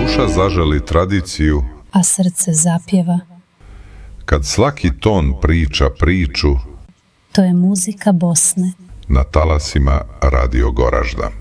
duša zaželi tradiciju, a srce zapjeva. Kad svaki ton priča priču, to je muzika Bosne. Na talasima Radio Goražda.